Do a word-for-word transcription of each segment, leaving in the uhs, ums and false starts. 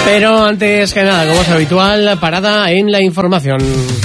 Pero antes que nada, como es habitual, parada en la información.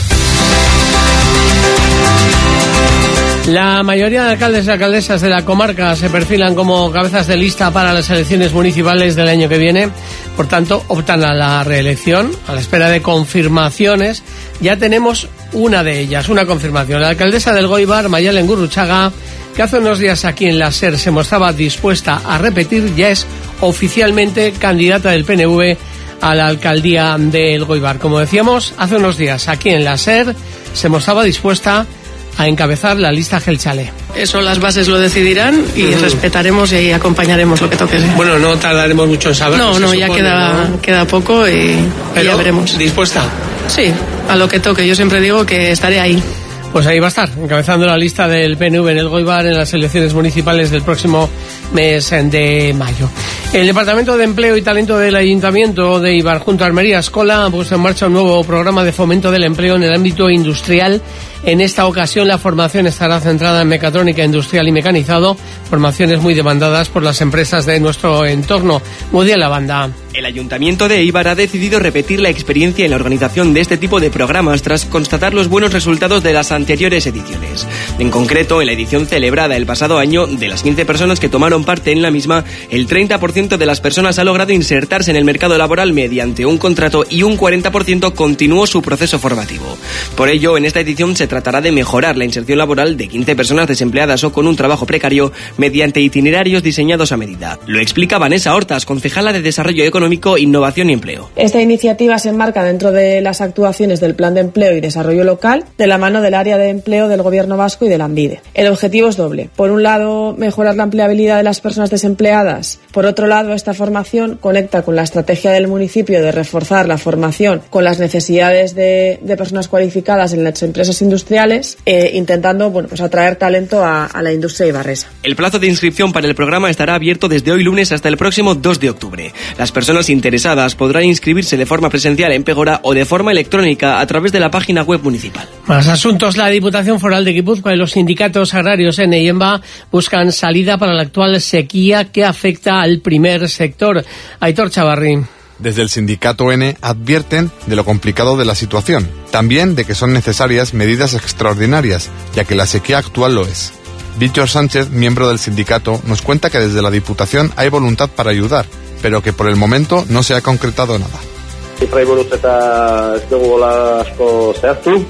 La mayoría de alcaldes y alcaldesas de la comarca se perfilan como cabezas de lista para las elecciones municipales del año que viene. Por tanto, optan a la reelección. A la espera de confirmaciones, ya tenemos una de ellas, una confirmación. La alcaldesa del Elgoibar, Mayalen Gurruchaga, que hace unos días aquí en la SER se mostraba dispuesta a repetir, ya es oficialmente candidata del P N V a la alcaldía de Elgoibar. Como decíamos, hace unos días aquí en la SER se mostraba dispuesta a encabezar la lista Gelchale. Eso las bases lo decidirán y uh-huh. respetaremos y acompañaremos lo que toque. Bueno, no tardaremos mucho en saberlo. No, no, ya supone, queda, ¿no? queda poco y, y ya veremos. ¿Dispuesta? Sí, a lo que toque. Yo siempre digo que estaré ahí. Pues ahí va a estar, encabezando la lista del P N V en el Elgoibar en las elecciones municipales del próximo mes de mayo. El Departamento de Empleo y Talento del Ayuntamiento de Eibar, junto a Almería Escola, ha puesto en marcha un nuevo programa de fomento del empleo en el ámbito industrial. En esta ocasión la formación estará centrada en mecatrónica industrial y mecanizado, formaciones muy demandadas por las empresas de nuestro entorno. Muy bien la banda. El Ayuntamiento de Eibar ha decidido repetir la experiencia en la organización de este tipo de programas tras constatar los buenos resultados de las anteriores ediciones. En concreto, en la edición celebrada el pasado año, de las quince personas que tomaron parte en la misma, el treinta por ciento de las personas ha logrado insertarse en el mercado laboral mediante un contrato y un cuarenta por ciento continuó su proceso formativo. Por ello, en esta edición se tratará de mejorar la inserción laboral de quince personas desempleadas o con un trabajo precario mediante itinerarios diseñados a medida. Lo explica Vanessa Hortas, concejala de Desarrollo Económico, Innovación y Empleo. Esta iniciativa se enmarca dentro de las actuaciones del Plan de Empleo y Desarrollo Local, de la mano del área de empleo del Gobierno vasco y del ANVIDE. El objetivo es doble. Por un lado, mejorar la empleabilidad de las personas desempleadas. Por otro lado, esta formación conecta con la estrategia del municipio de reforzar la formación con las necesidades de, de personas cualificadas en las empresas industriales, eh, intentando bueno, pues atraer talento a, a la industria ibarresa. El plazo de inscripción para el programa estará abierto desde hoy lunes hasta el próximo dos de octubre. Las personas interesadas podrán inscribirse de forma presencial en Pégora o de forma electrónica a través de la página web municipal. Más asuntos. La Diputación Foral de Guipúzcoa y los sindicatos agrarios en Eyemba buscan salida para la actual sequía que afecta al primer sector. Aitor Chavarri. Desde el sindicato N advierten de lo complicado de la situación, también de que son necesarias medidas extraordinarias, ya que la sequía actual lo es. Víctor Sánchez, miembro del sindicato, nos cuenta que desde la Diputación hay voluntad para ayudar, pero que por el momento no se ha concretado nada. Zifrai buruz eta ez dugu asko zehaztu.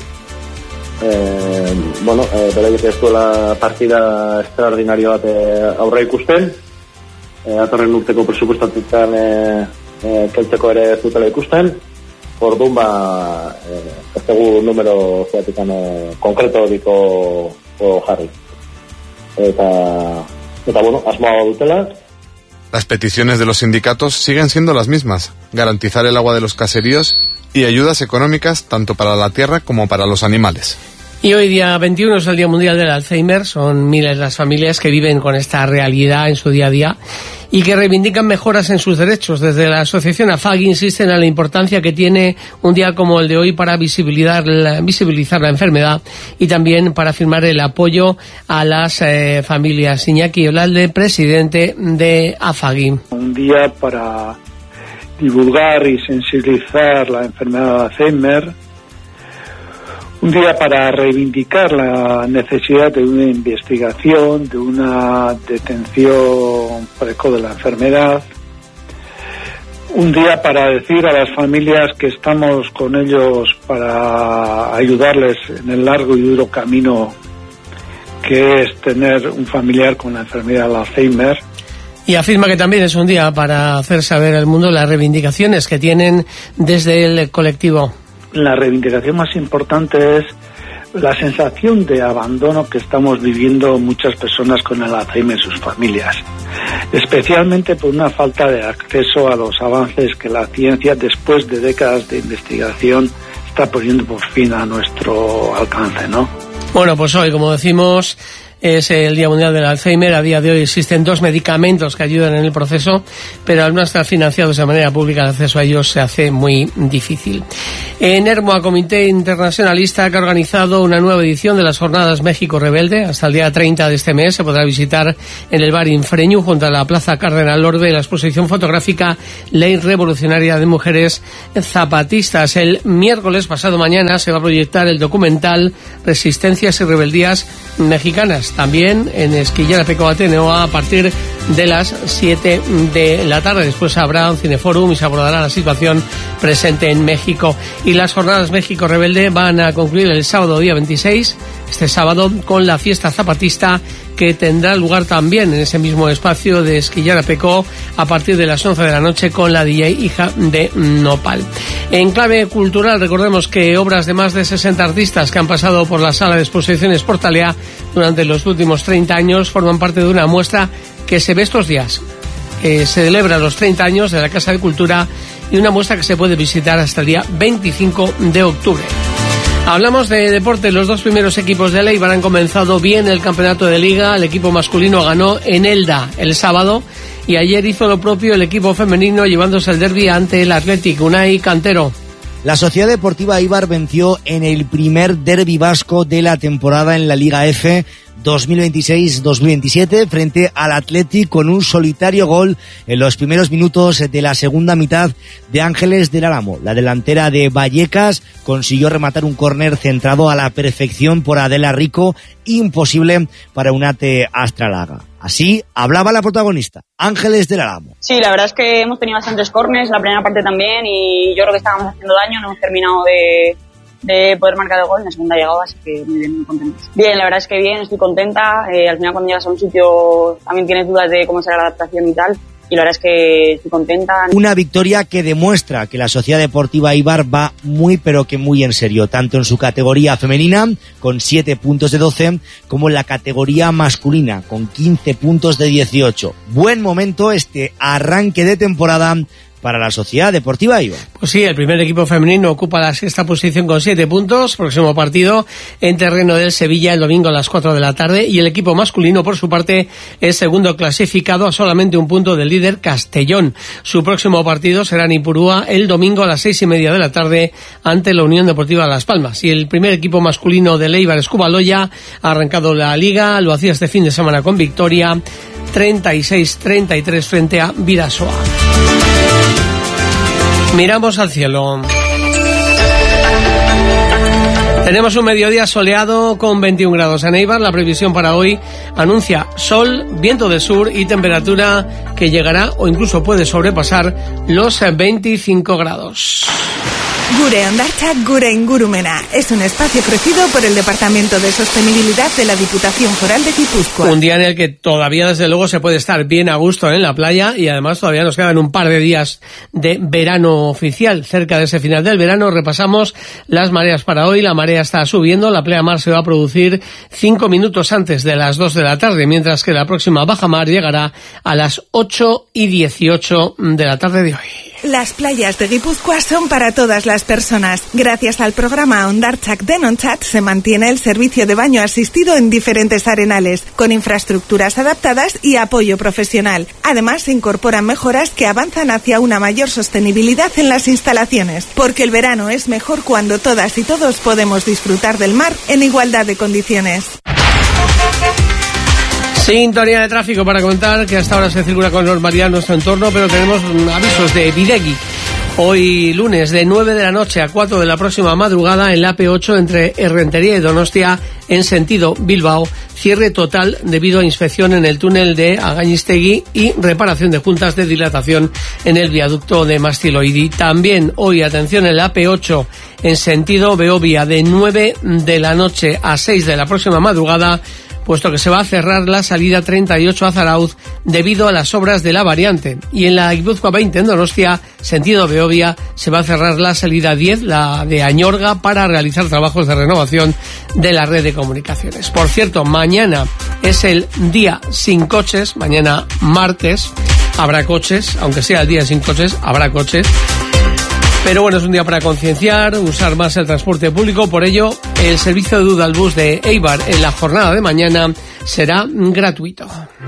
Eh, bueno, eh, beraiek ez duela partida extraordinario bat eh, aurre ikusten. Eh, atorren urteko presupuestatutan eh, eh, keltzeko ere ez dutela ikusten. Orduan ba, eh, ez dugu numero zeatikan eh, konkreto diko jarri. Eta, eta bueno, asmoa dutela. Las peticiones de los sindicatos siguen siendo las mismas: garantizar el agua de los caseríos y ayudas económicas tanto para la tierra como para los animales. Y hoy, día veintiuno, es el Día Mundial del Alzheimer. Son miles las familias que viven con esta realidad en su día a día y que reivindican mejoras en sus derechos. Desde la asociación AFAG insisten en la importancia que tiene un día como el de hoy para visibilizar la, visibilizar la enfermedad y también para firmar el apoyo a las eh, familias. Iñaki Olalde, presidente de AFAG. Un día para divulgar y sensibilizar la enfermedad de Alzheimer. Un día para reivindicar la necesidad de una investigación, de una detención precoz de la enfermedad. Un día para decir a las familias que estamos con ellos para ayudarles en el largo y duro camino que es tener un familiar con la enfermedad de Alzheimer. Y afirma que también es un día para hacer saber al mundo las reivindicaciones que tienen desde el colectivo. La reivindicación más importante es la sensación de abandono que estamos viviendo muchas personas con el Alzheimer y sus familias, especialmente por una falta de acceso a los avances que la ciencia, después de décadas de investigación, está poniendo por fin a nuestro alcance, ¿no? Bueno, pues hoy, como decimos, es el Día Mundial del Alzheimer. A día de hoy existen dos medicamentos que ayudan en el proceso, pero al no estar financiados de manera pública, el acceso a ellos se hace muy difícil. En Ermua, Comité Internacionalista que ha organizado una nueva edición de las Jornadas México Rebelde. Hasta el día treinta de este mes se podrá visitar en el bar Infreñu, junto a la Plaza Cardenal Orbe, la exposición fotográfica Ley Revolucionaria de Mujeres Zapatistas. El miércoles pasado mañana se va a proyectar el documental Resistencias y Rebeldías Mexicanas, también en Esquillera Peco Ateneo, a partir de las siete de la tarde. Después habrá un cineforum y se abordará la situación presente en México. Y las Jornadas México Rebelde van a concluir el sábado día veintiséis, este sábado, con la fiesta zapatista, que tendrá lugar también en ese mismo espacio de Esquillera Peco a partir de las once de la noche, con la D J Hija de Nopal. En clave cultural, recordemos que obras de más de sesenta artistas que han pasado por la sala de exposiciones Portalea durante los últimos treinta años forman parte de una muestra que se ve estos días. Eh, se celebra los treinta años de la Casa de Cultura, y una muestra que se puede visitar hasta el día veinticinco de octubre. Hablamos de deporte. Los dos primeros equipos de Eibar han comenzado bien el campeonato de Liga. El equipo masculino ganó en Elda el sábado, y ayer hizo lo propio el equipo femenino, llevándose el derbi ante el Athletic. Unai Cantero. La Sociedad Deportiva Eibar venció en el primer derbi vasco de la temporada en la Liga F dos mil veintiséis dos mil veintisiete frente al Athletic, con un solitario gol en los primeros minutos de la segunda mitad de Ángeles del Álamo. La delantera de Vallecas consiguió rematar un córner centrado a la perfección por Adela Rico, imposible para Unate Astralaga. Así hablaba la protagonista, Ángeles del Álamo. Sí, la verdad es que hemos tenido bastantes córners, la primera parte también, y yo creo que estábamos haciendo daño, no hemos terminado de... de poder marcar el gol. En la segunda llegada, así que muy bien, muy contentos. Bien, la verdad es que bien, estoy contenta. Eh, al final, cuando llegas a un sitio, también tienes dudas de cómo será la adaptación y tal, y la verdad es que estoy contenta. Una victoria que demuestra que la Sociedad Deportiva Eibar va muy pero que muy en serio, tanto en su categoría femenina, con siete puntos de doce, como en la categoría masculina, con quince puntos de dieciocho. Buen momento este arranque de temporada para la Sociedad Deportiva Eibar. Pues sí, el primer equipo femenino ocupa la sexta posición con siete puntos. Próximo partido en terreno del Sevilla el domingo a las cuatro de la tarde. Y el equipo masculino, por su parte, es segundo clasificado a solamente un punto del líder Castellón. Su próximo partido será en Ipurúa el domingo a las seis y media de la tarde ante la Unión Deportiva Las Palmas. Y el primer equipo masculino del Eibar, Escubaloya, ha arrancado la Liga. Lo hacía este fin de semana con victoria treinta y seis treinta y tres frente a Bidasoa. Miramos al cielo. Tenemos un mediodía soleado con veintiún grados en Eibar. La previsión para hoy anuncia sol, viento del sur y temperatura que llegará o incluso puede sobrepasar los veinticinco grados. Gure Hondartzak Gure Ingurumena es un espacio ofrecido por el Departamento de Sostenibilidad de la Diputación Foral de Guipúzcoa. Un día en el que todavía, desde luego, se puede estar bien a gusto en la playa, y además todavía nos quedan un par de días de verano oficial. Cerca de ese final del verano repasamos las mareas para hoy. La marea está subiendo, la pleamar se va a producir cinco minutos antes de las dos de la tarde, mientras que la próxima bajamar llegará a las ocho y dieciocho de la tarde de hoy. Las playas de Guipúzcoa son para todas las personas. Gracias al programa Hondartzak Denontzat se mantiene el servicio de baño asistido en diferentes arenales, con infraestructuras adaptadas y apoyo profesional. Además, se incorporan mejoras que avanzan hacia una mayor sostenibilidad en las instalaciones, porque el verano es mejor cuando todas y todos podemos disfrutar del mar en igualdad de condiciones. Sintonía de tráfico para comentar que hasta ahora se circula con normalidad en nuestro entorno, pero tenemos avisos de Bidegui. Hoy lunes, de nueve de la noche a cuatro de la próxima madrugada, en la A P ocho entre Errentería y Donostia en sentido Bilbao, cierre total debido a inspección en el túnel de Agañistegui y reparación de juntas de dilatación en el viaducto de Mastiloidi. También hoy, atención, en la A P ocho en sentido Beovia, de nueve de la noche a seis de la próxima madrugada, puesto que se va a cerrar la salida treinta y ocho a Zarauz debido a las obras de la variante. Y en la Guipúzcoa veinte en Donostia, sentido Beovia, se va a cerrar la salida diez, la de Añorga, para realizar trabajos de renovación de la red de comunicaciones. Por cierto, mañana es el día sin coches, mañana martes habrá coches, aunque sea el día sin coches, habrá coches. Pero bueno, es un día para concienciar, usar más el transporte público. Por ello, el servicio de Udalbus de Eibar en la jornada de mañana será gratuito.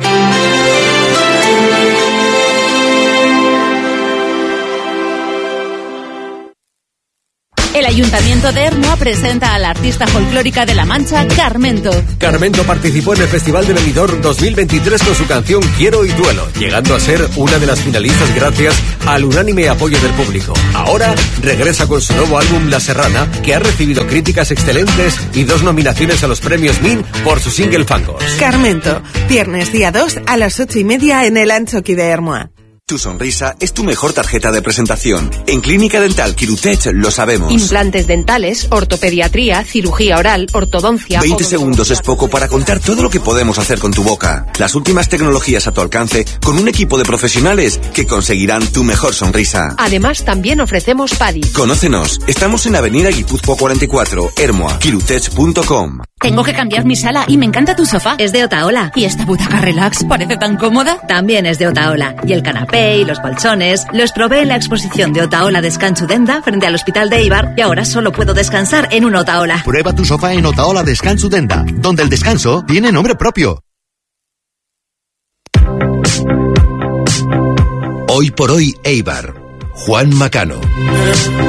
El Ayuntamiento de Ermua presenta a la artista folclórica de La Mancha, Carmento. Carmento participó en el Festival de Benidorm dos mil veintitrés con su canción Quiero y Duelo, llegando a ser una de las finalistas gracias al unánime apoyo del público. Ahora regresa con su nuevo álbum La Serrana, que ha recibido críticas excelentes y dos nominaciones a los premios M I N por su single Fangos. Carmento, viernes día dos a las ocho y media en el Anchoqui de Ermua. Tu sonrisa es tu mejor tarjeta de presentación. En Clínica Dental Quirutech lo sabemos. Implantes dentales, ortopediatría, cirugía oral, ortodoncia... veinte segundos es poco para contar todo lo que podemos hacer con tu boca. Las últimas tecnologías a tu alcance con un equipo de profesionales que conseguirán tu mejor sonrisa. Además, también ofrecemos P A D I. Conócenos. Estamos en Avenida Guipúzcoa cuarenta y cuatro, Ermua, quirutech punto com. Tengo que cambiar mi sala y me encanta tu sofá. Es de Otaola. ¿Y esta butaca relax parece tan cómoda? También es de Otaola. Y el canapé y los colchones los probé en la exposición de Otaola Descanso Denda frente al Hospital de Eibar y ahora solo puedo descansar en un Otaola. Prueba tu sofá en Otaola Descanso Denda, donde el descanso tiene nombre propio. Hoy por hoy Eibar. Juan Macano.